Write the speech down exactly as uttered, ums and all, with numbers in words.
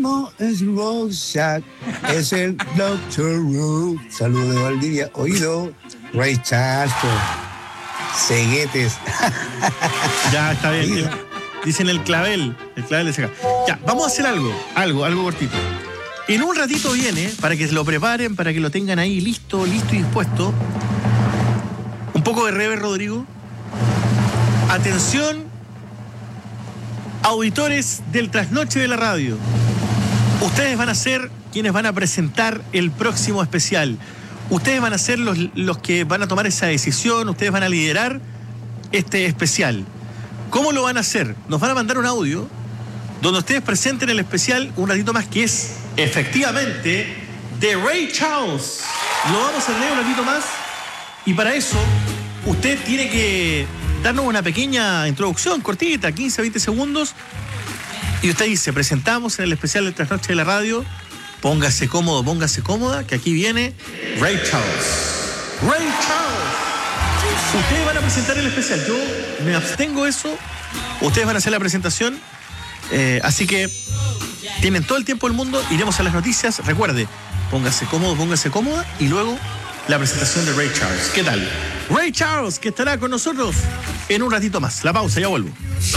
mismo es Rorschach, es el doctor Who. Saludos de Valdivia. Oído, Ray Charles, ceguetes. Ya, está bien. El, dicen el clavel, el clavel de cegar. Ya, vamos a hacer algo, algo, algo cortito. En un ratito viene, para que se lo preparen, para que lo tengan ahí listo, listo y dispuesto. Un poco de rever, Rodrigo. Atención, auditores del Trasnoche de la Radio. Ustedes van a ser quienes van a presentar el próximo especial. Ustedes van a ser los, los que van a tomar esa decisión. Ustedes van a liderar este especial. ¿Cómo lo van a hacer? Nos van a mandar un audio donde ustedes presenten el especial un ratito más, que es efectivamente de Ray Charles. Lo vamos a leer un ratito más y para eso usted tiene que darnos una pequeña introducción cortita, quince a veinte segundos, y usted dice: presentamos en el especial de Trasnoche de la Radio, póngase cómodo, póngase cómoda, que aquí viene Ray Charles. Ray Charles. Ustedes van a presentar el especial, yo me abstengo eso, ustedes van a hacer la presentación, eh, así que tienen todo el tiempo del mundo, iremos a las noticias, recuerde, póngase cómodo, póngase cómoda, y luego la presentación de Ray Charles. ¿Qué tal? Ray Charles, que estará con nosotros en un ratito más. La pausa, ya vuelvo.